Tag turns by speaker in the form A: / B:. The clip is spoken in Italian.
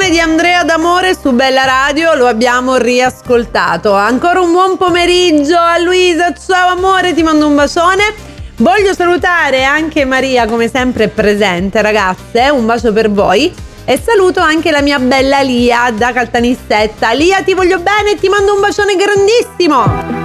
A: Amore di Andrea D'Amore su Bella Radio, lo abbiamo riascoltato. Ancora un buon pomeriggio a Luisa, ciao amore, ti mando un bacione. Voglio salutare anche Maria, come sempre presente, ragazze, un bacio per voi. E saluto anche la mia bella Lia da Caltanissetta. Lia, ti voglio bene e ti mando un bacione grandissimo.